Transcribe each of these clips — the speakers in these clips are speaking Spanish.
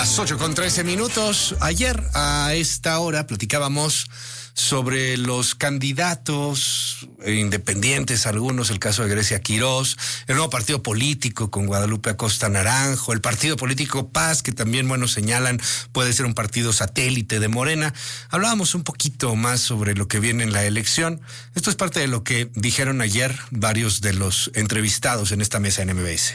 Las 8:13. Ayer a esta hora platicábamos sobre los candidatos independientes, algunos, el caso de Grecia Quirós, el nuevo partido político con Guadalupe Acosta Naranjo, el partido político Paz, que también, señalan puede ser un partido satélite de Morena. Hablábamos un poquito más sobre lo que viene en la elección. Esto es parte de lo que dijeron ayer varios de los entrevistados en esta mesa en MBS.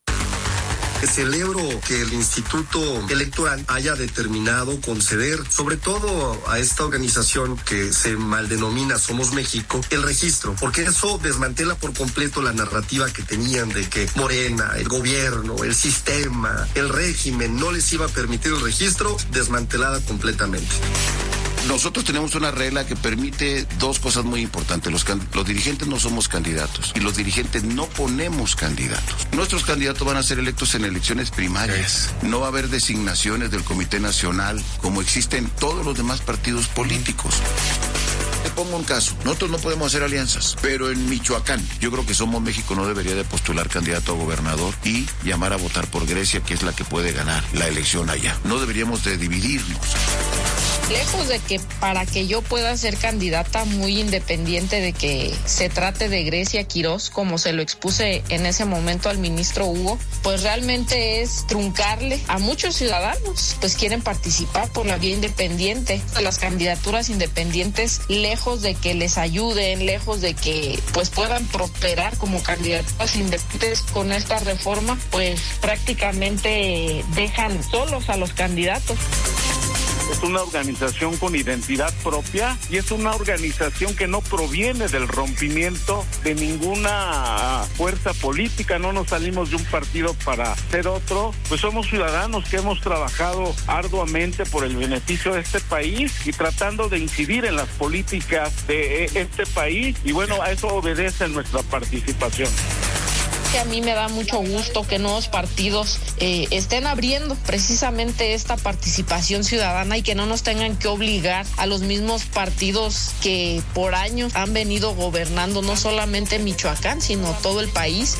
Celebro que el Instituto Electoral haya determinado conceder, sobre todo a esta organización que se maldenomina Somos México, el registro, porque eso desmantela por completo la narrativa que tenían de que Morena, el gobierno, el sistema, el régimen no les iba a permitir el registro, desmantelada completamente. Nosotros tenemos una regla que permite dos cosas muy importantes. Los dirigentes no somos candidatos y los dirigentes no ponemos candidatos. Nuestros candidatos van a ser electos en elecciones primarias. No va a haber designaciones del Comité Nacional como existen todos los demás partidos políticos. Te pongo un caso. Nosotros no podemos hacer alianzas, pero en Michoacán, yo creo que Somos México no debería de postular candidato a gobernador y llamar a votar por Grecia, que es la que puede ganar la elección allá. No deberíamos de dividirnos. Lejos de que para que yo pueda ser candidata muy independiente de que se trate de Grecia Quirós, como se lo expuse en ese momento al ministro Hugo, pues realmente es truncarle a muchos ciudadanos, pues quieren participar por la vía independiente. Las candidaturas independientes, lejos de que les ayuden, lejos de que pues puedan prosperar como candidaturas independientes con esta reforma, pues prácticamente dejan solos a los candidatos. Es una organización con identidad propia y es una organización que no proviene del rompimiento de ninguna fuerza política. No nos salimos de un partido para ser otro. Pues somos ciudadanos que hemos trabajado arduamente por el beneficio de este país y tratando de incidir en las políticas de este país. Y a eso obedece nuestra participación. A mí me da mucho gusto que nuevos partidos estén abriendo precisamente esta participación ciudadana y que no nos tengan que obligar a los mismos partidos que por años han venido gobernando no solamente Michoacán, sino todo el país.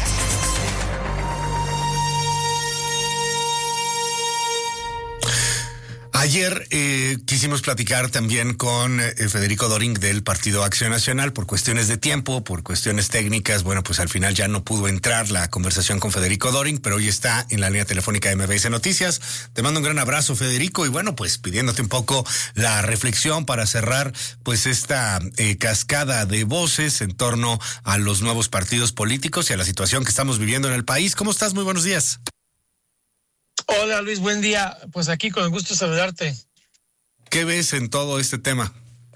Ayer quisimos platicar también con Federico Doring del Partido Acción Nacional por cuestiones de tiempo, por cuestiones técnicas. Pues al final ya no pudo entrar la conversación con Federico Doring, pero hoy está en la línea telefónica de MBS Noticias. Te mando un gran abrazo, Federico, y pues pidiéndote un poco la reflexión para cerrar esta cascada de voces en torno a los nuevos partidos políticos y a la situación que estamos viviendo en el país. ¿Cómo estás? Muy buenos días. Hola Luis, buen día. Pues aquí con el gusto de saludarte. ¿Qué ves en todo este tema?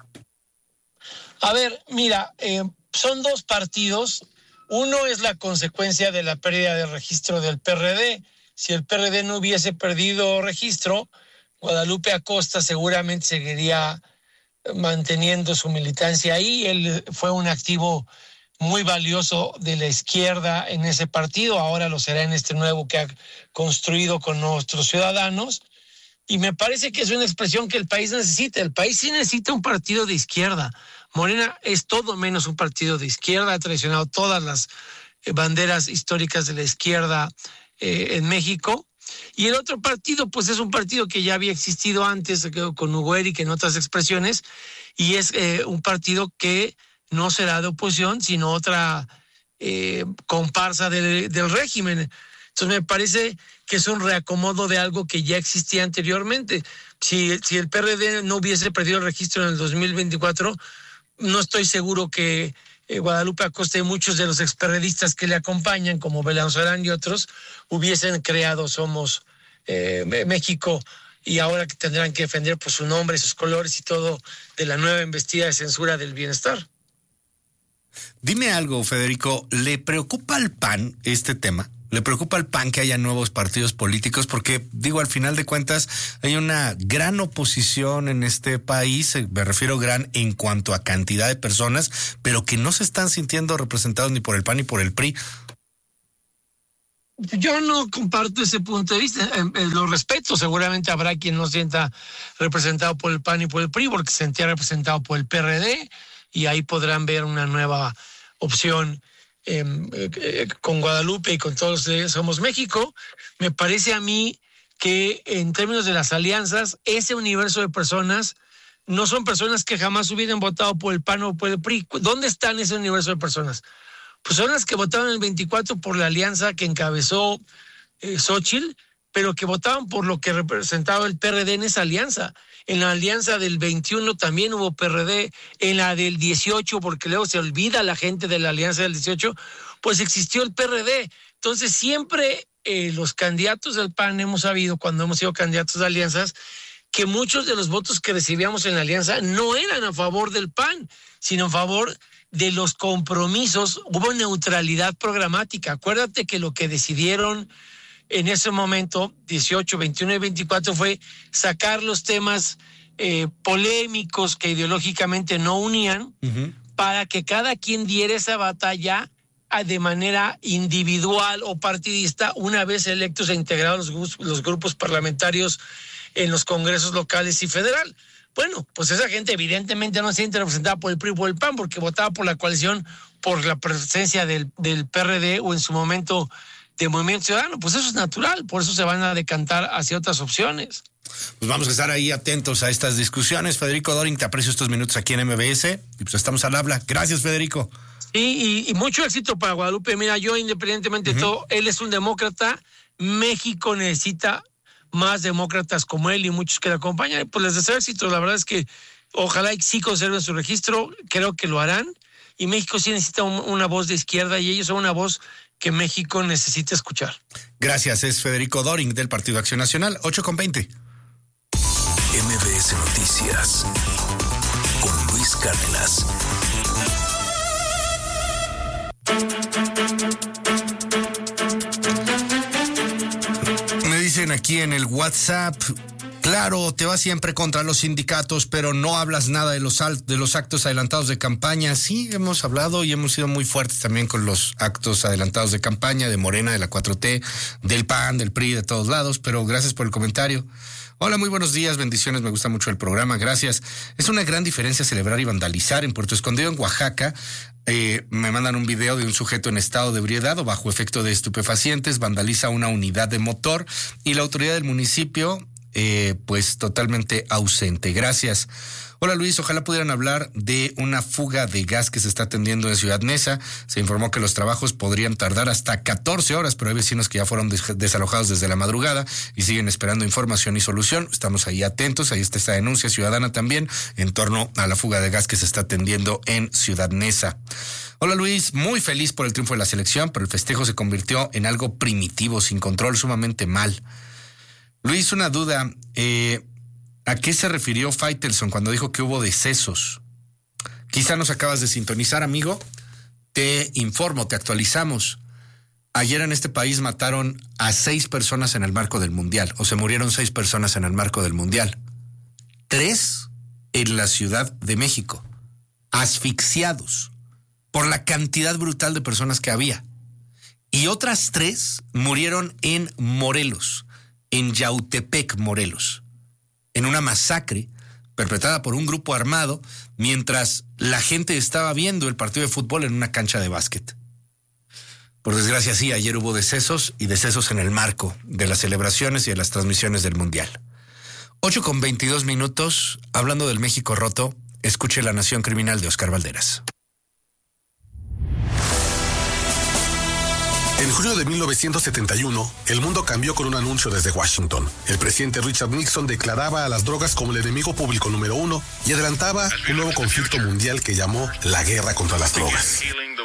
A ver, mira, son dos partidos. Uno es la consecuencia de la pérdida de registro del PRD. Si el PRD no hubiese perdido registro, Guadalupe Acosta seguramente seguiría manteniendo su militancia ahí. Él fue un activo muy valioso de la izquierda en ese partido, ahora lo será en este nuevo que ha construido con nuestros ciudadanos, y me parece que es una expresión que el país necesita. El país sí necesita un partido de izquierda. Morena es todo menos un partido de izquierda, ha traicionado todas las banderas históricas de la izquierda en México, y el otro partido pues es un partido que ya había existido antes con Hugo Eric en otras expresiones, y es un partido que no será de oposición, sino otra comparsa del régimen. Entonces me parece que es un reacomodo de algo que ya existía anteriormente. Si el PRD no hubiese perdido el registro en el 2024, no estoy seguro que Guadalupe Acosta y muchos de los experredistas que le acompañan, como Belanzarán y otros, hubiesen creado Somos México, y ahora que tendrán que defender su nombre, sus colores y todo de la nueva embestida de censura del bienestar. Dime algo, Federico, ¿le preocupa al PAN este tema? ¿Le preocupa al PAN que haya nuevos partidos políticos? Porque, al final de cuentas, hay una gran oposición en este país, me refiero gran en cuanto a cantidad de personas, pero que no se están sintiendo representados ni por el PAN ni por el PRI. Yo no comparto ese punto de vista, lo respeto. Seguramente habrá quien no sienta representado por el PAN y por el PRI, porque se sentía representado por el PRD, y ahí podrán ver una nueva opción con Guadalupe y con todos Somos México. Me parece a mí que en términos de las alianzas, ese universo de personas no son personas que jamás hubieran votado por el PAN o por el PRI. ¿Dónde están ese universo de personas? Pues son las que votaron en el 24 por la alianza que encabezó Xóchitl, pero que votaban por lo que representaba el PRD en esa alianza. En la alianza del 21 también hubo PRD, en la del 18, porque luego se olvida la gente de la alianza del 18, pues existió el PRD. Entonces siempre los candidatos del PAN hemos sabido, cuando hemos sido candidatos de alianzas, que muchos de los votos que recibíamos en la alianza no eran a favor del PAN, sino a favor de los compromisos. Hubo neutralidad programática. Acuérdate que lo que decidieron en ese momento, 18, 21 y 24, fue sacar los temas polémicos que ideológicamente no unían, para que cada quien diera esa batalla de manera individual o partidista, una vez electos e integrados los grupos parlamentarios en los congresos locales y federal. Bueno, pues esa gente evidentemente no se siente representada por el PRI o por el PAN, porque votaba por la coalición, por la presencia del PRD o en su momento de Movimiento Ciudadano. Pues eso es natural, por eso se van a decantar hacia otras opciones. Pues vamos a estar ahí atentos a estas discusiones. Federico Doring, te aprecio estos minutos aquí en MBS y pues estamos al habla. Gracias, Federico. Sí, y mucho éxito para Guadalupe. Mira, yo independientemente de todo, él es un demócrata. México necesita más demócratas como él y muchos que le acompañan. Pues les deseo éxito. La verdad es que ojalá y sí conserven su registro. Creo que lo harán. Y México sí necesita una voz de izquierda y ellos son una voz que México necesita escuchar. Gracias, es Federico Doring del Partido Acción Nacional, 8:20. MBS Noticias con Luis Cárdenas. Me dicen aquí en el WhatsApp, claro, te vas siempre contra los sindicatos, pero no hablas nada de los actos adelantados de campaña. Sí, hemos hablado y hemos sido muy fuertes también con los actos adelantados de campaña de Morena, de la 4T, del PAN, del PRI, de todos lados, pero gracias por el comentario. Hola, muy buenos días, bendiciones, me gusta mucho el programa, gracias. Es una gran diferencia celebrar y vandalizar. En Puerto Escondido, en Oaxaca, me mandan un video de un sujeto en estado de ebriedad o bajo efecto de estupefacientes, vandaliza una unidad de motor y la autoridad del municipio pues totalmente ausente. Gracias. Hola Luis, ojalá pudieran hablar de una fuga de gas que se está atendiendo en Ciudad Neza. Se informó que los trabajos podrían tardar hasta 14 horas, pero hay vecinos que ya fueron desalojados desde la madrugada y siguen esperando información y solución. Estamos ahí atentos, ahí está esta denuncia ciudadana también en torno a la fuga de gas que se está atendiendo en Ciudad Neza. Hola Luis, muy feliz por el triunfo de la selección, pero el festejo se convirtió en algo primitivo, sin control, sumamente mal. Luis, una duda, ¿a qué se refirió Faitelson cuando dijo que hubo decesos? Quizá nos acabas de sintonizar, amigo. Te informo, te actualizamos. Ayer en este país mataron a 6 personas en el marco del Mundial, o se murieron 6 personas en el marco del Mundial. 3 en la Ciudad de México, asfixiados por la cantidad brutal de personas que había. Y otras 3 murieron en Morelos, en Yautepec, Morelos, en una masacre perpetrada por un grupo armado mientras la gente estaba viendo el partido de fútbol en una cancha de básquet. Por desgracia, sí, ayer hubo decesos y decesos en el marco de las celebraciones y de las transmisiones del Mundial. 8:22, hablando del México roto, escuche La Nación Criminal de Oscar Valderas. En julio de 1971, el mundo cambió con un anuncio desde Washington. El presidente Richard Nixon declaraba a las drogas como el enemigo público número 1 y adelantaba un nuevo conflicto mundial que llamó la guerra contra las drogas.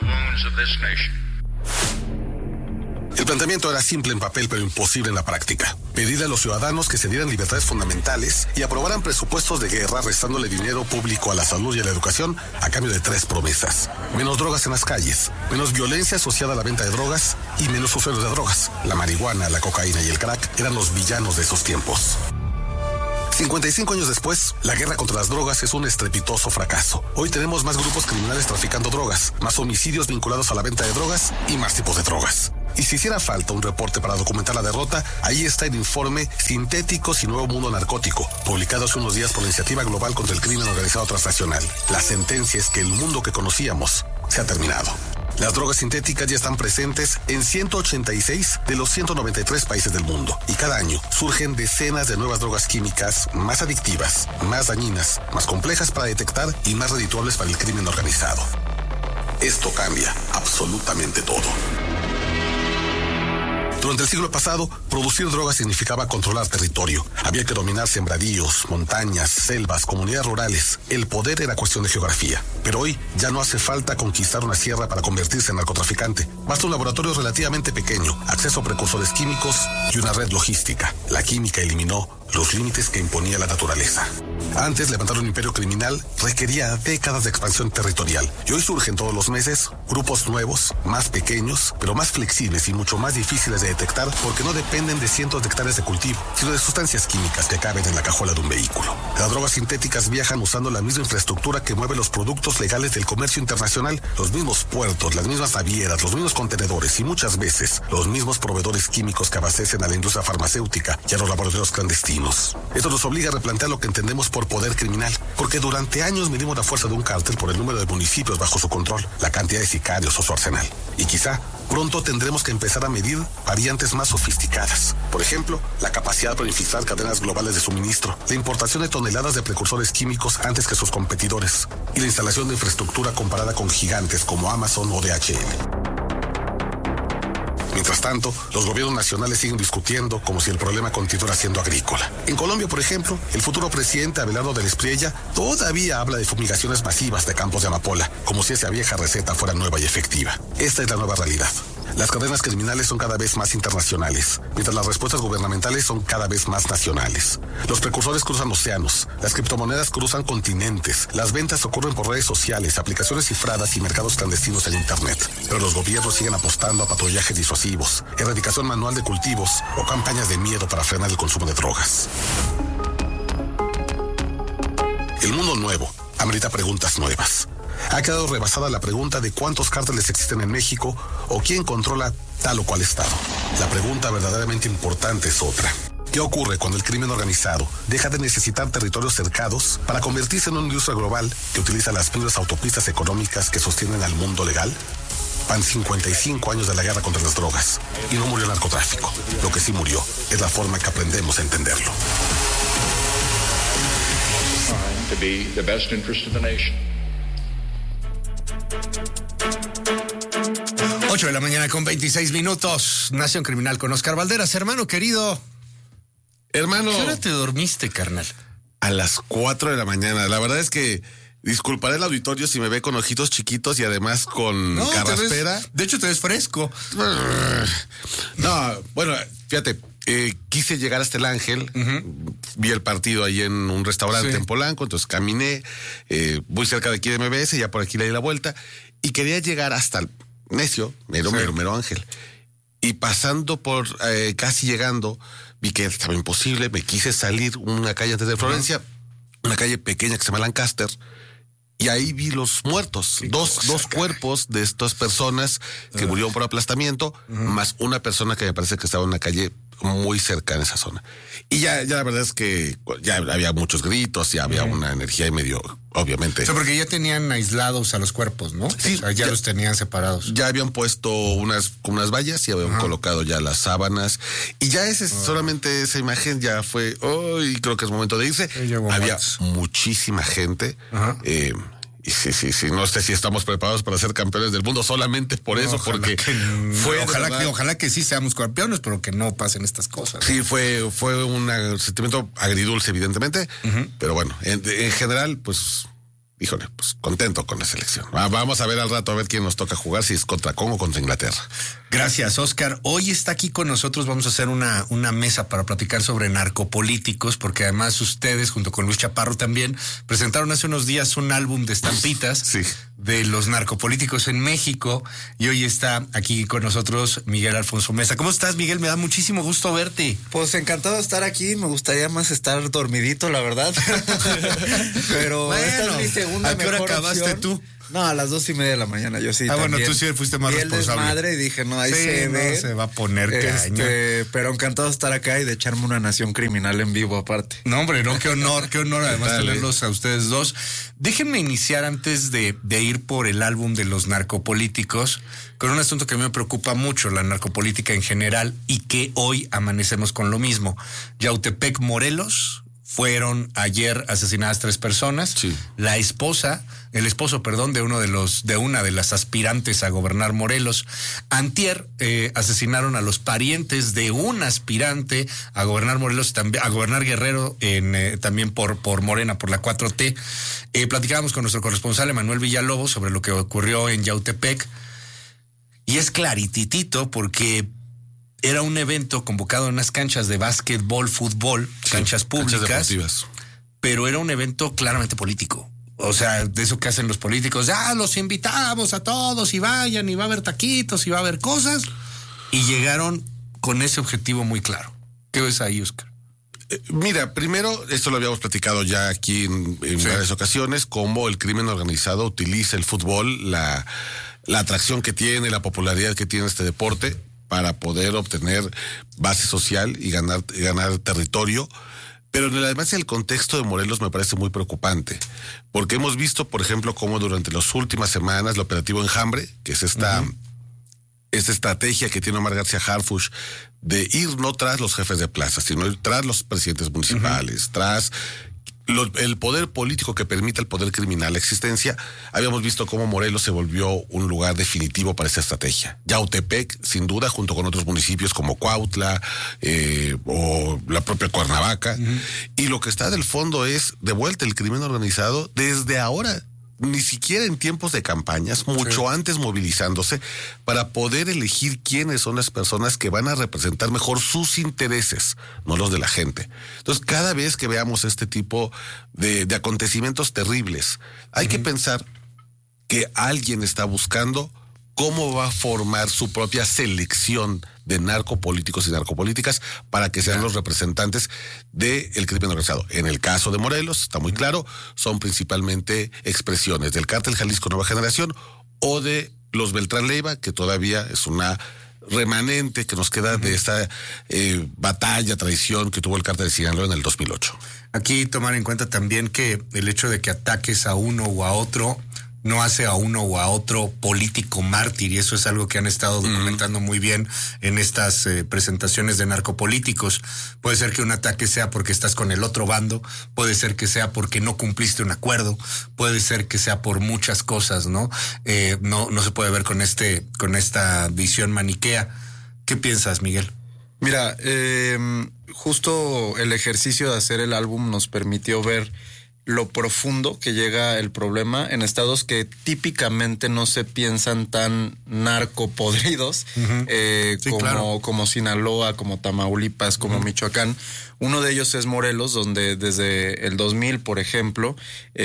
El planteamiento era simple en papel pero imposible en la práctica. Pedir a los ciudadanos que se dieran libertades fundamentales y aprobaran presupuestos de guerra restándole dinero público a la salud y a la educación a cambio de 3 promesas. Menos drogas en las calles, menos violencia asociada a la venta de drogas y menos usuarios de drogas. La marihuana, la cocaína y el crack eran los villanos de esos tiempos. 55 años después, la guerra contra las drogas es un estrepitoso fracaso. Hoy tenemos más grupos criminales traficando drogas, más homicidios vinculados a la venta de drogas y más tipos de drogas. Y si hiciera falta un reporte para documentar la derrota, ahí está el informe Sintéticos y Nuevo Mundo Narcótico, publicado hace unos días por la Iniciativa Global contra el Crimen Organizado Transnacional. La sentencia es que el mundo que conocíamos se ha terminado. Las drogas sintéticas ya están presentes en 186 de los 193 países del mundo y cada año surgen decenas de nuevas drogas químicas más adictivas, más dañinas, más complejas para detectar y más redituables para el crimen organizado. Esto cambia absolutamente todo. Durante el siglo pasado, producir drogas significaba controlar territorio. Había que dominar sembradíos, montañas, selvas, comunidades rurales. El poder era cuestión de geografía. Pero hoy ya no hace falta conquistar una sierra para convertirse en narcotraficante. Basta un laboratorio relativamente pequeño, acceso a precursores químicos y una red logística. La química eliminó los límites que imponía la naturaleza. Antes, levantar un imperio criminal requería décadas de expansión territorial. Y hoy surgen todos los meses grupos nuevos, más pequeños, pero más flexibles y mucho más difíciles de detectar porque no dependen de cientos de hectáreas de cultivo, sino de sustancias químicas que caben en la cajuela de un vehículo. Las drogas sintéticas viajan usando la misma infraestructura que mueve los productos legales del comercio internacional, los mismos puertos, las mismas navieras, los mismos contenedores y muchas veces los mismos proveedores químicos que abastecen a la industria farmacéutica y a los laboratorios clandestinos. Esto nos obliga a replantear lo que entendemos por poder criminal, porque durante años medimos la fuerza de un cártel por el número de municipios bajo su control, la cantidad de sicarios o su arsenal. Y quizá pronto tendremos que empezar a medir variantes más sofisticadas. Por ejemplo, la capacidad para infiltrar cadenas globales de suministro, la importación de toneladas de precursores químicos antes que sus competidores y la instalación de infraestructura comparada con gigantes como Amazon o DHL. Mientras tanto, los gobiernos nacionales siguen discutiendo como si el problema continuara siendo agrícola. En Colombia, por ejemplo, el futuro presidente Abelardo del Espriella todavía habla de fumigaciones masivas de campos de amapola, como si esa vieja receta fuera nueva y efectiva. Esta es la nueva realidad. Las cadenas criminales son cada vez más internacionales, mientras las respuestas gubernamentales son cada vez más nacionales. Los precursores cruzan océanos, las criptomonedas cruzan continentes, las ventas ocurren por redes sociales, aplicaciones cifradas y mercados clandestinos en Internet. Pero los gobiernos siguen apostando a patrullajes disuasivos, erradicación manual de cultivos o campañas de miedo para frenar el consumo de drogas. El mundo nuevo amerita preguntas nuevas. Ha quedado rebasada la pregunta de cuántos cárteles existen en México o quién controla tal o cual estado. La pregunta verdaderamente importante es otra. ¿Qué ocurre cuando el crimen organizado deja de necesitar territorios cercados para convertirse en una industria global que utiliza las mismas autopistas económicas que sostienen al mundo legal? Van 55 años de la guerra contra las drogas y no murió el narcotráfico. Lo que sí murió es la forma en que aprendemos a entenderlo. To be the best interest of the nation. 8 de la mañana con 26 minutos. Nación Criminal con Oscar Valderas. Hermano querido. Hermano. ¿Qué hora te dormiste, carnal? A las 4 de la mañana. La verdad es que disculparé el auditorio si me ve con ojitos chiquitos y además con carraspera. De hecho, te ves fresco. No, bueno, fíjate. Quise llegar hasta el Ángel, vi el partido ahí en un restaurante en Polanco, entonces caminé, muy cerca de aquí de MBS, ya por aquí le di la vuelta, y quería llegar hasta el mero Ángel. Y pasando por, casi llegando, vi que estaba imposible, me quise salir una calle antes de Florencia, una calle pequeña que se llama Lancaster, y ahí vi los muertos, dos cuerpos de estas personas que murieron por aplastamiento, más una persona que me parece que estaba en una calle muy cerca en esa zona. Y ya la verdad es que ya había muchos gritos, ya había una energía y medio, obviamente. O sea, porque ya tenían aislados a los cuerpos, ¿no? Sí. O sea, ya los tenían separados. Ya habían puesto unas vallas y habían colocado ya las sábanas. Y ya solamente esa imagen ya fue, y creo que es momento de irse. Había muchísima gente. Y sí, no sé si estamos preparados para ser campeones del mundo solamente por eso, porque ojalá que sí seamos campeones, pero que no pasen estas cosas. Sí, fue un sentimiento agridulce, evidentemente, pero bueno, en general, pues, híjole, pues contento con la selección. Vamos a ver al rato a ver quién nos toca jugar, si es contra Congo o contra Inglaterra. Gracias, Oscar. Hoy está aquí con nosotros, vamos a hacer una mesa para platicar sobre narcopolíticos, porque además ustedes, junto con Luis Chaparro también, presentaron hace unos días un álbum de estampitas de los narcopolíticos en México, y hoy está aquí con nosotros Miguel Alfonso Mesa. ¿Cómo estás, Miguel? Me da muchísimo gusto verte. Pues encantado de estar aquí, me gustaría más estar dormidito, la verdad. Pero bueno, esta es mi segunda ¿a qué hora acabaste opción. tú? No, a las 2:30 de la mañana, yo sí. Bueno, tú sí fuiste más responsable. Madre y dije, no, ahí se ve. Se va a poner caña. Pero encantado de estar acá y de echarme una Nación Criminal en vivo aparte. No, hombre, no, qué honor además tenerlos a ustedes dos. Déjenme iniciar antes de ir por el álbum de los narcopolíticos con un asunto que a mí me preocupa mucho, la narcopolítica en general, y que hoy amanecemos con lo mismo. Yautepec, Morelos, fueron ayer asesinadas 3 personas. Sí. El esposo, de una de las aspirantes a gobernar Morelos. Antier asesinaron a los parientes de un aspirante a gobernar Morelos, a gobernar Guerrero, también por Morena, por la 4T. Platicábamos con nuestro corresponsal Emanuel Villalobos sobre lo que ocurrió en Yautepec. Y es clarititito porque era un evento convocado en unas canchas de básquetbol, fútbol, canchas públicas, canchas deportivas, pero era un evento claramente político. O sea, de eso que hacen los políticos, los invitamos a todos y vayan, y va a haber taquitos y va a haber cosas, y llegaron con ese objetivo muy claro. ¿Qué ves ahí, Oscar? Mira, primero, esto lo habíamos platicado ya aquí en varias ocasiones, cómo el crimen organizado utiliza el fútbol, la atracción que tiene, la popularidad que tiene este deporte, para poder obtener base social y ganar territorio. Pero además el contexto de Morelos me parece muy preocupante, porque hemos visto, por ejemplo, cómo durante las últimas semanas el operativo Enjambre, que es esta estrategia que tiene Omar García Harfuch de ir no tras los jefes de plaza, sino ir tras los presidentes municipales, tras el poder político que permite al poder criminal la existencia. Habíamos visto cómo Morelos se volvió un lugar definitivo para esa estrategia. Yautepec, sin duda, junto con otros municipios como Cuautla o la propia Cuernavaca. Y lo que está del fondo es de vuelta el crimen organizado desde ahora, ni siquiera en tiempos de campañas, mucho antes movilizándose para poder elegir quiénes son las personas que van a representar mejor sus intereses, no los de la gente. Entonces, cada vez que veamos este tipo de acontecimientos terribles, hay que pensar que alguien está buscando cómo va a formar su propia selección de narcopolíticos y narcopolíticas para que sean los representantes del crimen organizado. En el caso de Morelos, está muy claro, son principalmente expresiones del Cártel Jalisco Nueva Generación o de los Beltrán Leiva, que todavía es una remanente que nos queda de esta batalla, traición que tuvo el Cártel de Sinaloa en el 2008. Aquí tomar en cuenta también que el hecho de que ataques a uno o a otro no hace a uno o a otro político mártir, y eso es algo que han estado documentando muy bien en estas presentaciones de narcopolíticos. Puede ser que un ataque sea porque estás con el otro bando, puede ser que sea porque no cumpliste un acuerdo, puede ser que sea por muchas cosas, ¿no? No se puede ver con esta visión maniquea. ¿Qué piensas, Miguel? Mira, justo el ejercicio de hacer el álbum nos permitió ver lo profundo que llega el problema en estados que típicamente no se piensan tan narcopodridos, como Sinaloa, como Tamaulipas, como Michoacán. Uno de ellos es Morelos, donde desde el 2000, por ejemplo,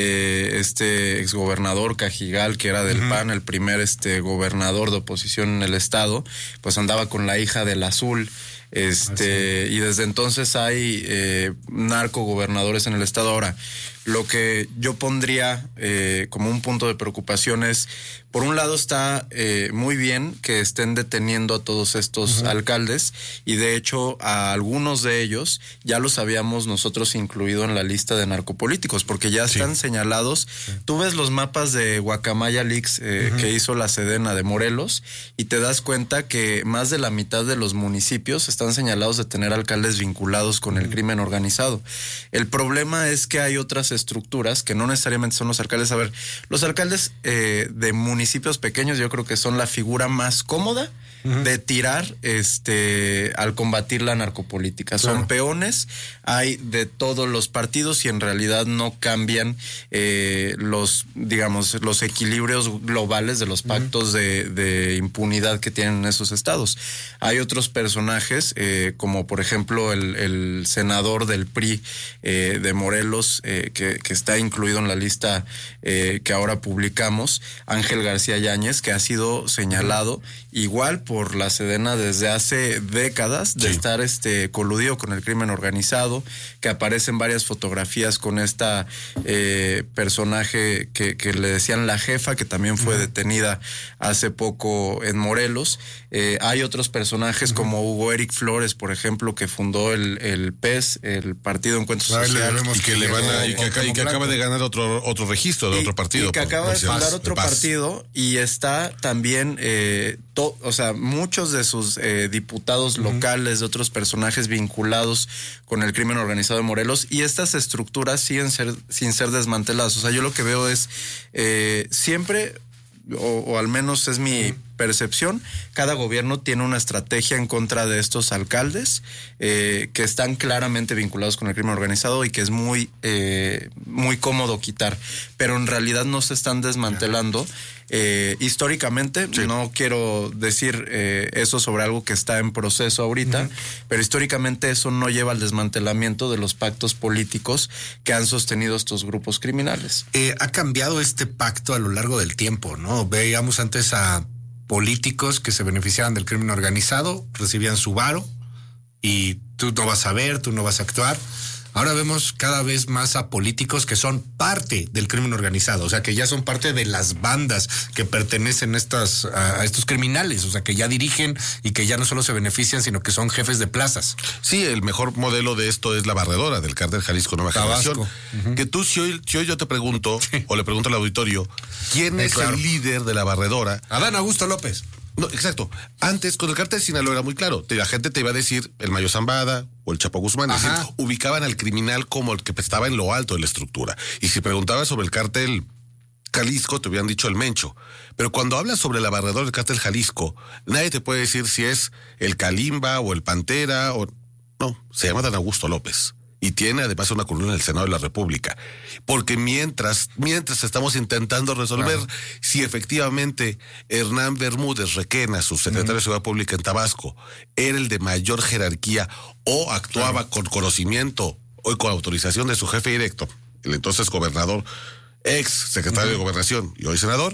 este exgobernador Cajigal, que era del PAN, el primer gobernador de oposición en el estado, pues andaba con la hija del Azul. Y desde entonces hay narcogobernadores en el estado. Ahora, lo que yo pondría como un punto de preocupación es, por un lado está muy bien que estén deteniendo a todos estos alcaldes, y de hecho a algunos de ellos ya los habíamos nosotros incluido en la lista de narcopolíticos, porque ya están señalados. Tú ves los mapas de Guacamaya Leaks que hizo la Sedena de Morelos y te das cuenta que más de la mitad de los municipios están señalados de tener alcaldes vinculados con el crimen organizado. El problema es que hay otras estructuras que no necesariamente son los alcaldes. A ver, los alcaldes de municipios pequeños yo creo que son la figura más cómoda de tirar al combatir la narcopolítica. Son peones, hay de todos los partidos y en realidad no cambian los equilibrios globales de los pactos de impunidad que tienen esos estados. Hay otros personajes como por ejemplo el senador del PRI de Morelos, que que está incluido en la lista que ahora publicamos, Ángel García Yáñez, que ha sido señalado igual por la Sedena desde hace décadas de estar coludido con el crimen organizado, que aparecen varias fotografías con esta personaje que le decían la jefa, que también fue detenida hace poco en Morelos. Hay otros personajes como Hugo Eric Flores, por ejemplo, que fundó el PES, el Partido Encuentro Social, y que acaba de ganar otro registro de otro partido. Y que acaba de fundar otro partido, y está también muchos de sus diputados locales, de otros personajes vinculados con el crimen organizado de Morelos, y estas estructuras siguen sin ser desmanteladas. O sea, yo lo que veo es siempre, o al menos es mi percepción, cada gobierno tiene una estrategia en contra de estos alcaldes que están claramente vinculados con el crimen organizado y que es muy cómodo quitar, pero en realidad no se están desmantelando. Históricamente, no quiero decir eso sobre algo que está en proceso ahorita, pero históricamente eso no lleva al desmantelamiento de los pactos políticos que han sostenido estos grupos criminales. Ha cambiado este pacto a lo largo del tiempo, ¿no? Veíamos antes a políticos que se beneficiaban del crimen organizado, recibían su varo y tú no vas a ver, tú no vas a actuar. Ahora vemos cada vez más a políticos que son parte del crimen organizado, o sea, que ya son parte de las bandas que pertenecen a estos criminales, o sea, que ya dirigen y que ya no solo se benefician, sino que son jefes de plazas. Sí, el mejor modelo de esto es la barredora del Cártel Jalisco Nueva Generación. Que tú, si hoy yo te pregunto, o le pregunto al auditorio, ¿quién es el líder de la barredora? Adán Augusto López. No, exacto. Antes, con el Cártel de Sinaloa era muy claro. La gente te iba a decir el Mayo Zambada o el Chapo Guzmán. Es decir, ubicaban al criminal como el que estaba en lo alto de la estructura. Y si preguntabas sobre el Cártel Jalisco, te hubieran dicho el Mencho. Pero cuando hablas sobre la barredora del Cártel Jalisco, nadie te puede decir si es el Kalimba o el Pantera o... No, se llama Adán Augusto López. Y tiene además una columna en el Senado de la República. Porque mientras estamos intentando resolver si efectivamente Hernán Bermúdez Requena, subsecretario de Seguridad Pública en Tabasco, era el de mayor jerarquía o actuaba con conocimiento o con autorización de su jefe directo, el entonces gobernador, ex secretario de Gobernación y hoy senador,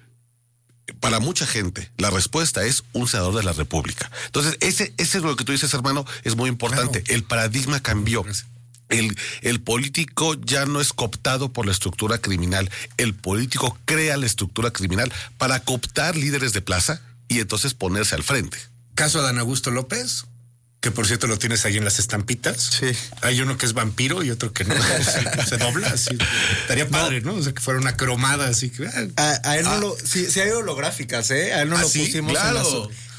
para mucha gente la respuesta es un senador de la República. Entonces, ese es lo que tú dices, hermano, es muy importante. El paradigma cambió. El político ya no es cooptado por la estructura criminal. El político crea la estructura criminal para cooptar líderes de plaza y entonces ponerse al frente. Caso Adán Augusto López, que por cierto lo tienes ahí en las estampitas. Sí. Hay uno que es vampiro y otro que no. Se dobla así. Estaría padre, ¿no? O sea, que fuera una cromada así. A él no lo... Sí hay holográficas, ¿eh? A él no lo pusimos en las...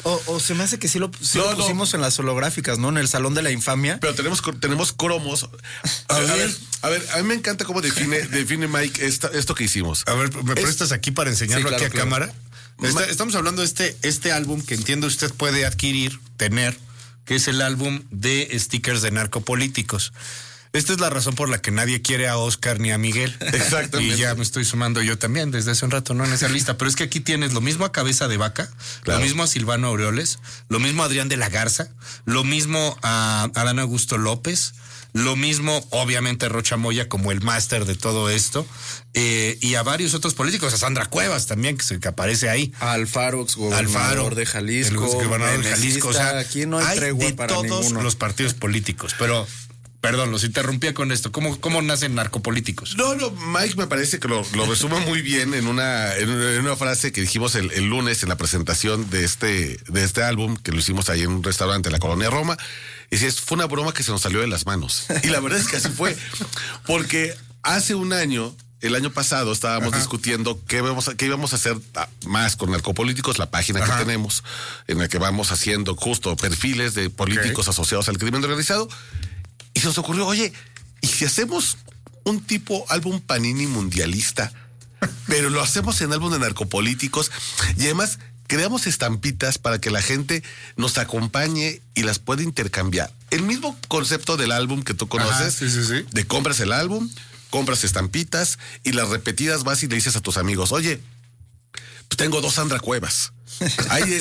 O se me hace que lo pusimos en las holográficas, ¿no? En el Salón de la Infamia. Pero tenemos cromos. A ver, a mí me encanta cómo define Mike esto que hicimos. A ver, ¿me prestas aquí para enseñarlo aquí a cámara? Estamos hablando de este álbum que entiendo usted puede adquirir, tener, que es el álbum de stickers de narcopolíticos. Esta es la razón por la que nadie quiere a Oscar ni a Miguel. Exactamente. Y ya me estoy sumando yo también desde hace un rato, ¿no? En esa lista. Pero es que aquí tienes lo mismo a Cabeza de Vaca, lo mismo a Silvano Aureoles, lo mismo a Adrián de la Garza, lo mismo a Adán Augusto López, lo mismo, obviamente, a Rocha Moya como el máster de todo esto, y a varios otros políticos, a Sandra Cuevas también, que aparece ahí. A Alfaro, gobernador de Jalisco. Gobernador de Jalisco. O sea, aquí no hay tregua de para todos ninguno. los partidos políticos, pero... Perdón, los interrumpía con esto. ¿Cómo nacen narcopolíticos? No, Mike me parece que lo resume muy bien en una frase que dijimos el lunes en la presentación de este álbum, que lo hicimos ahí en un restaurante en la Colonia Roma. Y si fue una broma que se nos salió de las manos. Y la verdad es que así fue. Porque hace un año, el año pasado, estábamos discutiendo qué íbamos a hacer más con narcopolíticos, la página que tenemos, en la que vamos haciendo justo perfiles de políticos asociados al crimen organizado. Y se nos ocurrió, oye, ¿y si hacemos un tipo álbum Panini mundialista, pero lo hacemos en álbum de narcopolíticos y además creamos estampitas para que la gente nos acompañe y las pueda intercambiar? El mismo concepto del álbum que tú conoces, de compras el álbum, compras estampitas y las repetidas vas y le dices a tus amigos, oye, pues tengo 2 Sandra Cuevas. Ahí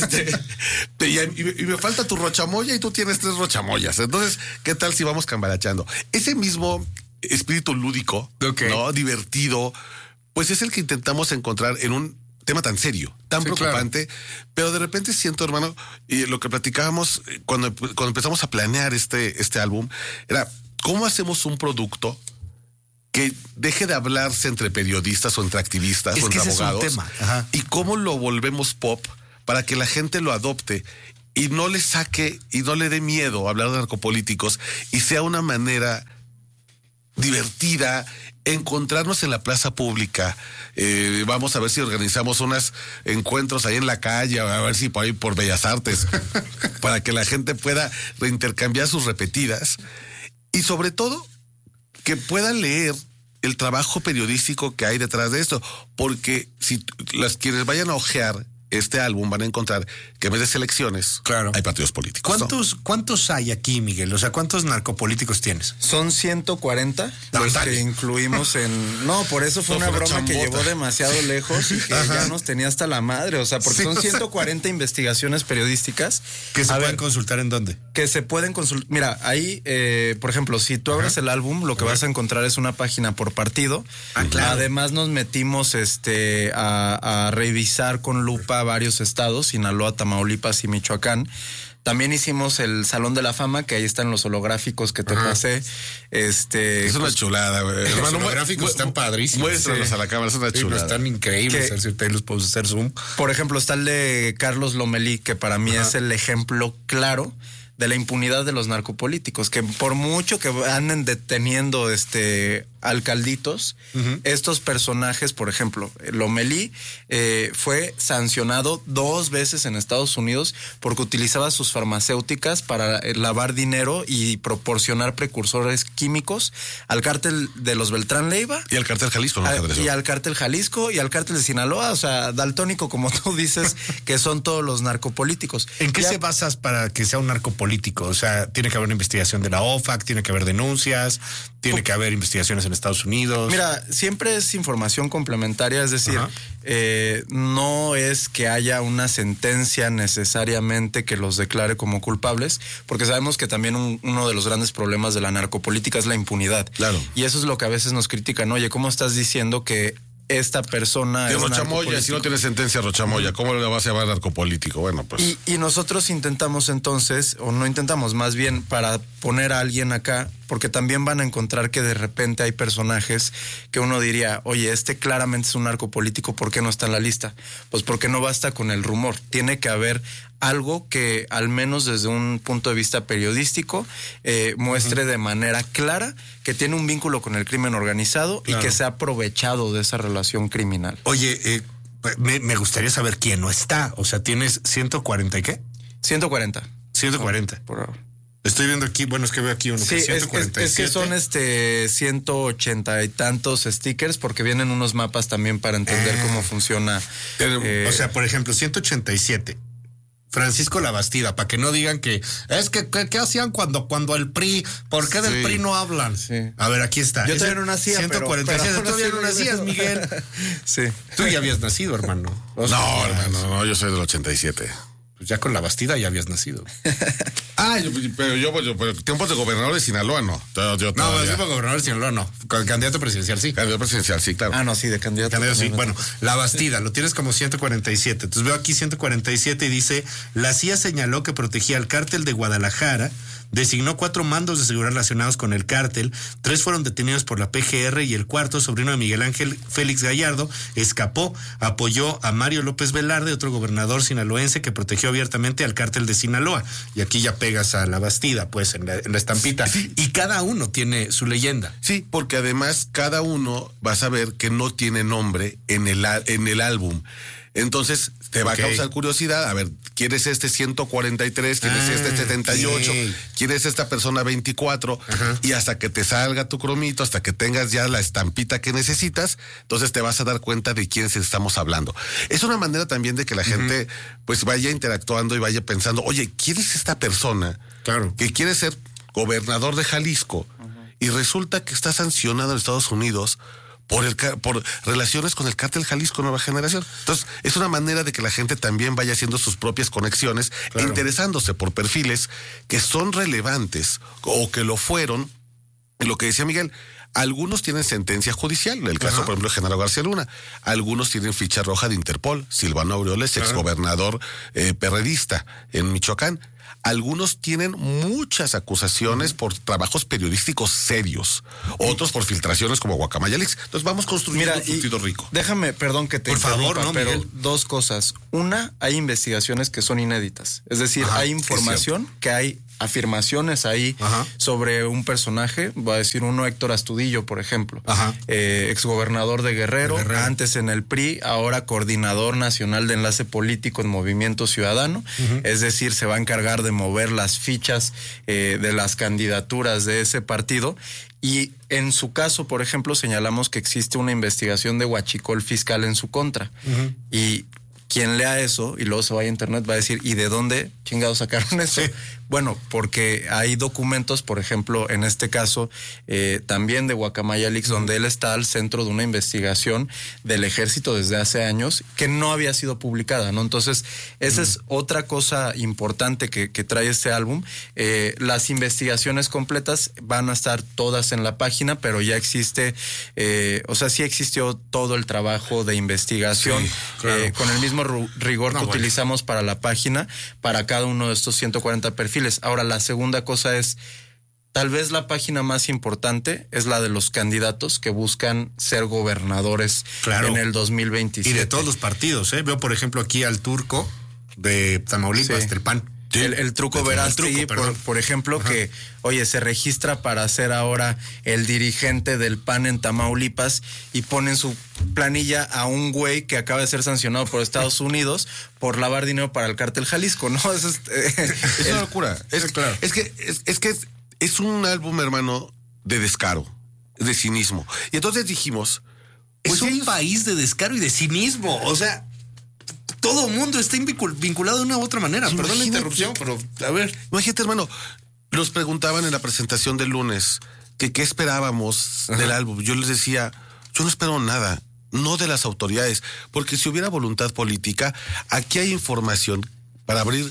y me falta tu Rochamoya y tú tienes 3 Rochamoyas. Entonces, ¿qué tal si vamos cambalachando? Ese mismo espíritu lúdico, Okay. ¿no? Divertido, pues es el que intentamos encontrar en un tema tan serio, tan preocupante, pero de repente siento, hermano, y lo que platicábamos cuando empezamos a planear este álbum, era cómo hacemos un producto que deje de hablarse entre periodistas o entre activistas o entre abogados, es un tema. Ajá. y cómo lo volvemos pop para que la gente lo adopte y no le saque y no le dé miedo hablar de narcopolíticos y sea una manera divertida, encontrarnos en la plaza pública. Vamos a ver si organizamos unos encuentros ahí en la calle, a ver si por ahí por Bellas Artes, para que la gente pueda reintercambiar sus repetidas y sobre todo que puedan leer el trabajo periodístico que hay detrás de esto, porque si quienes vayan a ojear este álbum van a encontrar que en vez de selecciones, hay partidos políticos. ¿Cuántos hay aquí, Miguel? O sea, ¿cuántos narcopolíticos tienes? Son 140 los que incluimos en... No, por eso fue una broma que llevó demasiado lejos y que ya nos tenía hasta la madre. O sea, porque son 140 investigaciones periodísticas. ¿Que se pueden consultar en dónde? Que se pueden consultar. Mira, ahí, por ejemplo, si tú abres el álbum, lo que vas a encontrar es una página por partido. Claro. Además nos metimos a revisar con lupa varios estados, Sinaloa, Tamaulipas y Michoacán. También hicimos el Salón de la Fama, que ahí están los holográficos que te pasé. Es una chulada, güey. Los holográficos están padrísimos. Muéstralos a la cámara, es una chulada. Están increíbles. Si ustedes los pueden hacer zoom. Por ejemplo, está el de Carlos Lomelí, que para mí es el ejemplo claro de la impunidad de los narcopolíticos, que por mucho que anden deteniendo alcalditos, estos personajes, por ejemplo, Lomelí fue sancionado 2 veces en Estados Unidos porque utilizaba sus farmacéuticas para lavar dinero y proporcionar precursores químicos al cártel de los Beltrán Leiva. Y al cártel Jalisco, ¿no? Y al cártel Jalisco y al cártel de Sinaloa, o sea, daltónico, como tú dices, que son todos los narcopolíticos. ¿En qué se basas para que sea un narcopolítico? O sea, tiene que haber una investigación de la OFAC, tiene que haber denuncias, tiene que haber investigaciones en Estados Unidos. Mira, siempre es información complementaria, es decir, no es que haya una sentencia necesariamente que los declare como culpables, porque sabemos que también uno de los grandes problemas de la narcopolítica es la impunidad. Claro. Y eso es lo que a veces nos critican. Oye, ¿cómo estás diciendo que esta persona es Rochamoya? Si no tiene sentencia Rochamoya, ¿cómo le vas a llamar narcopolítico? Bueno, pues. Y nosotros intentamos entonces, o no intentamos, más bien para poner a alguien acá, porque también van a encontrar que de repente hay personajes que uno diría, oye, claramente es un narcopolítico, ¿por qué no está en la lista? Pues porque no basta con el rumor, tiene que haber algo que al menos desde un punto de vista periodístico muestre de manera clara que tiene un vínculo con el crimen organizado y que se ha aprovechado de esa relación criminal. Oye, me gustaría saber quién no está. O sea, ¿tienes 140 y qué? 140. 140. Por ahora. Estoy viendo aquí, bueno, es que veo aquí uno sí, que 147. Es que son 180 y tantos stickers porque vienen unos mapas también para entender cómo funciona. O sea, por ejemplo, 187. Francisco Labastida, para que no digan que es que ¿qué hacían cuando el PRI? ¿Por qué del PRI no hablan? Sí. A ver, aquí está. Yo todavía no nacía, 147. Tú todavía no nacías, Miguel. Sí. Tú ya habías nacido, hermano. No, hermano, no, yo soy del 87. Pues ya con Labastida ya habías nacido. Pero tiempos de gobernador de Sinaloa, no. No, tiempos de gobernador de Sinaloa, no. Con candidato presidencial, sí. Candidato presidencial, sí, claro. Ah, no, sí, de candidato. Sí. Bueno, Labastida, lo tienes como 147. Entonces veo aquí 147 y dice, la CIA señaló que protegía al cártel de Guadalajara, designó 4 mandos de seguridad relacionados con el cártel, 3 fueron detenidos por la PGR y el 4º, sobrino de Miguel Ángel Félix Gallardo, escapó, apoyó a Mario López Velarde, otro gobernador sinaloense que protegió abiertamente al cártel de Sinaloa. Y aquí ya pegas a Labastida, pues, en la estampita. Sí. Y cada uno tiene su leyenda. Sí, porque además cada uno vas a ver que no tiene nombre en el álbum. Entonces te va a causar curiosidad. A ver, ¿quién es este 143? ¿Quién es este 78? ¿Quién es esta persona 24? Y hasta que te salga tu cromito, hasta que tengas ya la estampita que necesitas, entonces te vas a dar cuenta de quiénes estamos hablando. Es una manera también de que la gente pues vaya interactuando y vaya pensando, oye, ¿quién es esta persona que quiere ser gobernador de Jalisco? Y resulta que está sancionado en Estados Unidos por relaciones con el cártel Jalisco Nueva Generación. Entonces, es una manera de que la gente también vaya haciendo sus propias conexiones, interesándose por perfiles que son relevantes o que lo fueron lo que decía Miguel, algunos tienen sentencia judicial, el caso, por ejemplo, de Genaro García Luna. Algunos tienen ficha roja de Interpol, Silvano Aureoles, exgobernador perredista en Michoacán. Algunos tienen muchas acusaciones por trabajos periodísticos serios, otros por filtraciones como Guacamaya Leaks. Entonces vamos construyendo un surtido rico. Déjame, perdón que te por favor, no, pero Miguel. Dos cosas. Una, hay investigaciones que son inéditas. Es decir, hay información que hay afirmaciones ahí sobre un personaje. Voy a decir uno, Héctor Astudillo, por ejemplo, exgobernador de Guerrero, antes en el PRI, ahora coordinador nacional de enlace político en Movimiento Ciudadano. Es decir, se va a encargar de mover las fichas de las candidaturas de ese partido. Y en su caso, por ejemplo, señalamos que existe una investigación de huachicol fiscal en su contra. Y quien lea eso y luego se vaya a internet va a decir, ¿y de dónde chingados sacaron eso? Sí. Bueno, porque hay documentos, por ejemplo, en este caso, también de Guacamaya Leaks, donde él está al centro de una investigación del ejército desde hace años que no había sido publicada, ¿no? Entonces, esa es otra cosa importante que trae este álbum. Las investigaciones completas van a estar todas en la página, pero ya existe, sí existió todo el trabajo de investigación, con el mismo rigor que utilizamos para la página, para cada uno de estos 140 perfiles. Ahora, la segunda cosa es, tal vez la página más importante es la de los candidatos que buscan ser gobernadores en el 2027. Y de todos los partidos, ¿eh? Veo, por ejemplo, aquí al Turco de Tamaulipas, del PAN. El Truco Verástegui, por ejemplo, que, oye, se registra para ser ahora el dirigente del PAN en Tamaulipas y pone en su planilla a un güey que acaba de ser sancionado por Estados Unidos por lavar dinero para el cártel Jalisco, ¿no? Es una locura. Es que es un álbum, hermano, de descaro, de cinismo. Y entonces dijimos... Es un país de descaro y de cinismo, o sea... Todo el mundo está vinculado de una u otra manera. Perdón la interrupción, pero a ver. Imagínate, hermano, nos preguntaban en la presentación del lunes que qué esperábamos del álbum. Yo les decía, yo no espero nada, no de las autoridades, porque si hubiera voluntad política, aquí hay información para abrir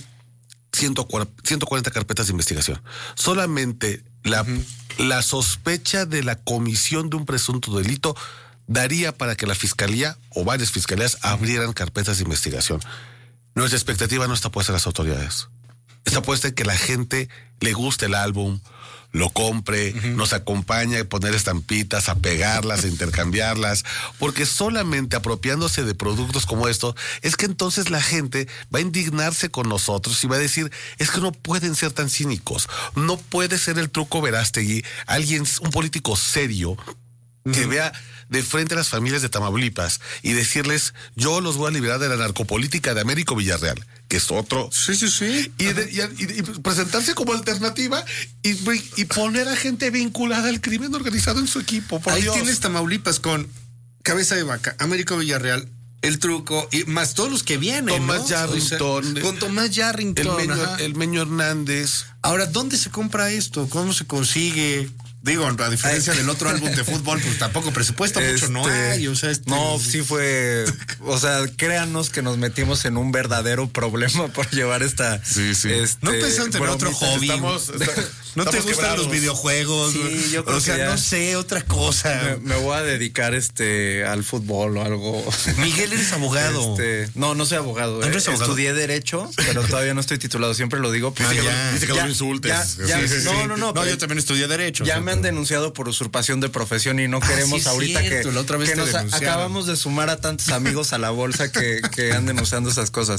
140 carpetas de investigación. Solamente la sospecha de la comisión de un presunto delito daría para que la fiscalía o varias fiscalías abrieran carpetas de investigación. Nuestra expectativa no está puesta en las autoridades. Está puesta en que la gente le guste el álbum, lo compre, nos acompañe a poner estampitas, a pegarlas, a intercambiarlas, porque solamente apropiándose de productos como estos es que entonces la gente va a indignarse con nosotros y va a decir, es que no pueden ser tan cínicos, no puede ser el Truco Verástegui, un político serio que vea de frente a las familias de Tamaulipas y decirles, yo los voy a liberar de la narcopolítica de Américo Villarreal, que es otro. Sí. Y presentarse como alternativa y poner a gente vinculada al crimen organizado en su equipo. Ahí tienes Tamaulipas con Cabeza de Vaca, Américo Villarreal, el Truco, y más todos los que vienen, Tomás Yarrington. Con Tomás Yarrington. El Meño Hernández. Ahora, ¿dónde se compra esto? ¿Cómo se consigue? Digo, a diferencia del otro álbum de fútbol, pues tampoco presupuesto mucho no hay, o sea... No, sí fue... O sea, créanos que nos metimos en un verdadero problema por llevar esta... ¿No pensaste en otro hobby? ¿No te gustan los videojuegos? Sí, yo creo que no sé, otra cosa. Me voy a dedicar al fútbol o algo. Miguel, eres abogado. No soy abogado. ¿No eres abogado? Estudié Derecho, pero todavía no estoy titulado. Siempre lo digo. Dice que no lo insultes. No, yo también estudié Derecho. Ya me han denunciado por usurpación de profesión y no queremos ahorita que nos acabamos de sumar a tantos amigos a la bolsa que anden usando esas cosas.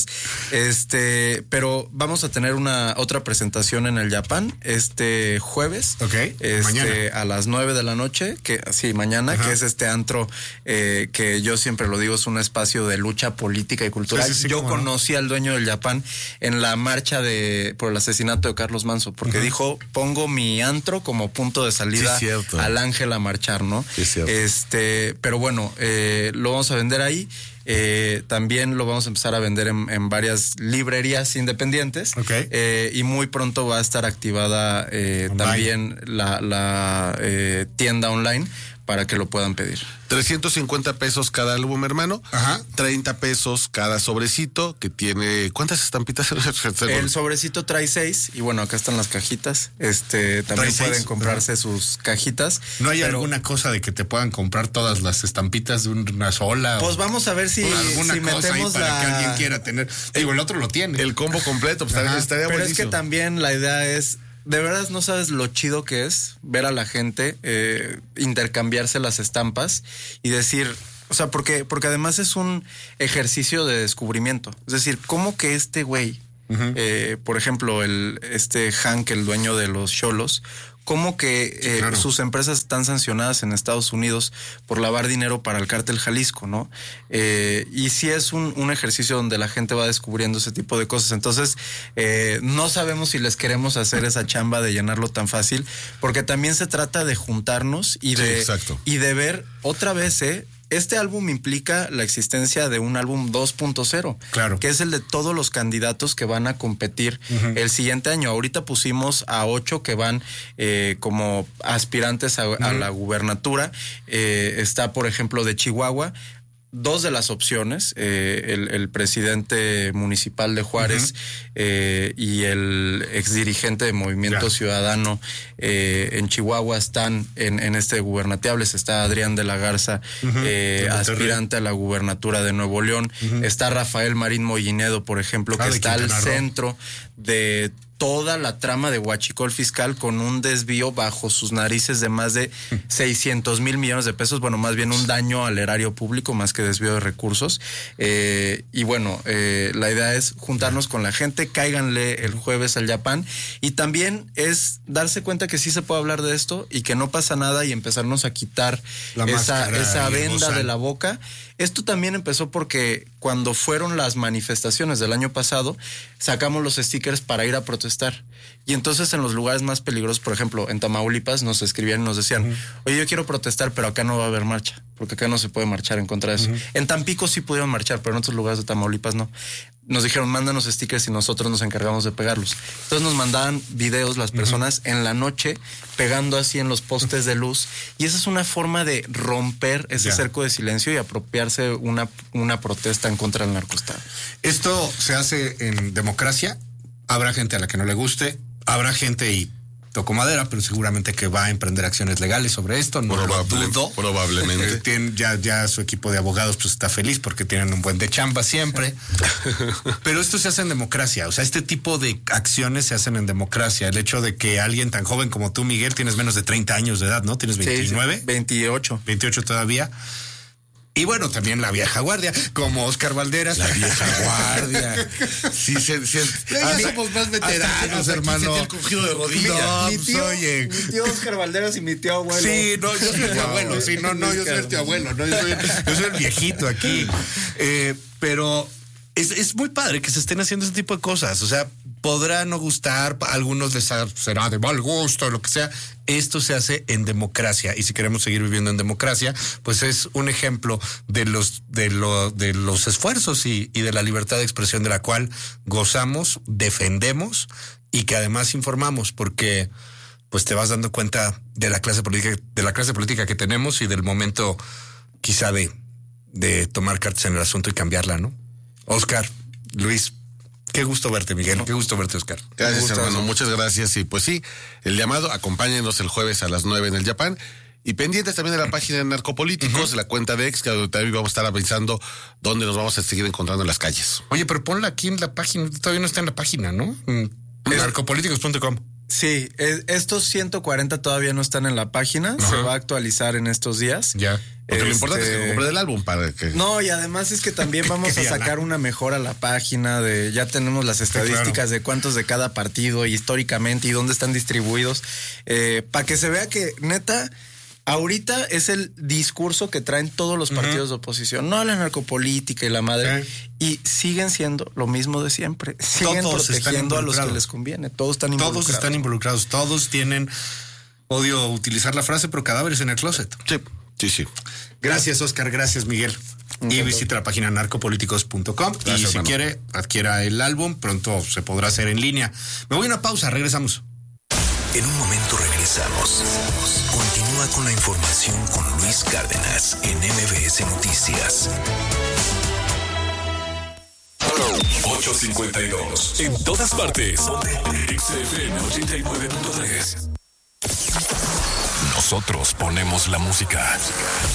Pero vamos a tener otra presentación en el Japan jueves. Mañana. A las 9 de la noche, mañana, que es este antro que yo siempre lo digo, es un espacio de lucha política y cultural. Yo conocí al dueño del Japan en la marcha por el asesinato de Carlos Manso, porque dijo, pongo mi antro como punto de salida al Ángel a marchar, ¿no? Sí, pero bueno, lo vamos a vender ahí. También lo vamos a empezar a vender en varias librerías independientes. Y muy pronto va a estar activada también la tienda online para que lo puedan pedir. 350 pesos cada álbum, hermano. 30 pesos cada sobrecito, que tiene... ¿Cuántas estampitas? El sobrecito trae 6 y bueno, acá están las cajitas. También pueden comprarse sus cajitas. ¿No hay alguna cosa de que te puedan comprar todas las estampitas de una sola? Pues vamos a ver si metemos para que alguien quiera tener. Digo, el otro lo tiene. El combo completo, pues estaría Pero buenísimo. Es que también la idea es... De verdad no sabes lo chido que es ver a la gente intercambiarse las estampas y decir, o sea, porque además es un ejercicio de descubrimiento. Es decir, ¿cómo que este güey, por ejemplo, Hank, el dueño de los Xolos, cómo que sus empresas están sancionadas en Estados Unidos por lavar dinero para el cártel Jalisco, ¿no? Y sí es un ejercicio donde la gente va descubriendo ese tipo de cosas. Entonces, no sabemos si les queremos hacer esa chamba de llenarlo tan fácil, porque también se trata de juntarnos y de ver otra vez, este álbum implica la existencia de un álbum 2.0, claro, que es el de todos los candidatos que van a competir el siguiente año. Ahorita pusimos a 8 que van como aspirantes a la gubernatura. Está, por ejemplo, de Chihuahua. 2 de las opciones, el presidente municipal de Juárez y el exdirigente de Movimiento Ciudadano en Chihuahua están en este gubernateables. Está Adrián de la Garza, aspirante a la gubernatura de Nuevo León. Está Rafael Marín Mollinedo, por ejemplo, que está al centro de toda la trama de Huachicol Fiscal, con un desvío bajo sus narices de más de 600 mil millones de pesos. Bueno, más bien un daño al erario público más que desvío de recursos. Y bueno, la idea es juntarnos con la gente, cáiganle el jueves al Yapán, y también es darse cuenta que sí se puede hablar de esto y que no pasa nada y empezarnos a quitar esa venda de la boca. Esto también empezó porque cuando fueron las manifestaciones del año pasado, sacamos los stickers para ir a protestar. Y entonces en los lugares más peligrosos, por ejemplo, en Tamaulipas, nos escribían y nos decían, oye, yo quiero protestar, pero acá no va a haber marcha, porque acá no se puede marchar en contra de eso. En Tampico sí pudieron marchar, pero en otros lugares de Tamaulipas no. Nos dijeron, mándanos stickers y nosotros nos encargamos de pegarlos. Entonces nos mandaban videos las personas en la noche pegando así en los postes de luz, y esa es una forma de romper ese cerco de silencio y apropiarse una protesta en contra del narcoestado. Esto se hace en democracia. Habrá gente a la que no le guste, habrá gente, y toco madera, pero seguramente que va a emprender acciones legales sobre esto. No lo dudo. Probablemente. Ya su equipo de abogados pues está feliz porque tienen un buen de chamba siempre. Pero esto se hace en democracia. O sea, este tipo de acciones se hacen en democracia. El hecho de que alguien tan joven como tú, Miguel, tienes menos de 30 años de edad, ¿no? ¿Tienes 29? Sí, 28. 28 todavía. Y bueno, también la vieja guardia, como Oscar Valderas. La vieja guardia. Sí, somos más veteranos, hermano. El cogido de rodilla. Mi tío Oscar Valderas y mi tío abuelo. Sí, no, yo soy el tío abuelo. Sí, yo soy el tío abuelo. No, yo soy el viejito aquí. Pero es muy padre que se estén haciendo ese tipo de cosas. O sea, podrá no gustar, a algunos les será de mal gusto, lo que sea. Esto se hace en democracia, y si queremos seguir viviendo en democracia, pues es un ejemplo de los esfuerzos y de la libertad de expresión de la cual gozamos, defendemos y que además informamos, porque pues te vas dando cuenta de la clase política que tenemos y del momento quizá de tomar cartas en el asunto y cambiarla, ¿no? Oscar, Luis, qué gusto verte, Miguel. Qué gusto verte, Oscar. Gracias, hermano. Muchas gracias. Y pues sí, el llamado, acompáñenos el jueves a las 9 en el Yapán. Y pendientes también de la página de Narcopolíticos, de la cuenta de X, que también vamos a estar avisando dónde nos vamos a seguir encontrando en las calles. Oye, pero ponla aquí en la página. Todavía no está en la página, ¿no? Narcopolíticos.com. Sí, estos 140 todavía no están en la página. Se va a actualizar en estos días. Ya. Porque lo importante es que compre el álbum para que... No, y además es que también vamos a sacar una mejora a la página ya tenemos las estadísticas de cuántos de cada partido históricamente y dónde están distribuidos, para que se vea que neta, ahorita es el discurso que traen todos los partidos de oposición, no la narcopolítica y la madre, y siguen siendo lo mismo de siempre. Siguen todos protegiendo a los que les conviene. Todos están involucrados. Todos están involucrados. Todos tienen, odio utilizar la frase, pero cadáveres en el closet. Sí. Sí. Gracias, Oscar. Gracias, Miguel. Y visita la página narcopolíticos.com. Y si quiere, adquiera el álbum. Pronto se podrá hacer en línea. Me voy a una pausa. Regresamos. En un momento regresamos. Continúa con la información con Luis Cárdenas en MBS Noticias. 8:52. En todas partes. XFM 89.3. Nosotros ponemos la música.